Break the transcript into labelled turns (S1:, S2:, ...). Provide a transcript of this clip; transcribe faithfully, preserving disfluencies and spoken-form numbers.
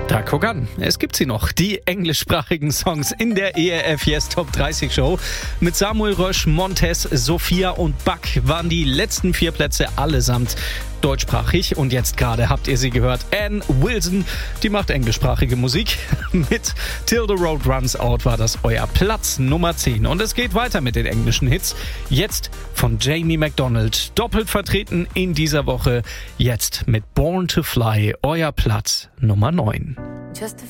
S1: Da guck an, es gibt sie noch, die englischsprachigen Songs in der E R F Yes Top dreißig Show. Mit Samuel Rösch, Montez, Sophia und Buck waren die letzten vier Plätze allesamt deutschsprachig. Und jetzt gerade habt ihr sie gehört, Ann Wilson, die macht englischsprachige Musik. Mit Till the Road Runs Out war das euer Platz Nummer zehn. Und es geht weiter mit den englischen Hits. Jetzt von Jamie McDonald, doppelt vertreten in dieser Woche. Jetzt mit Born to Fly, euer Platz Nummer neun.
S2: Just a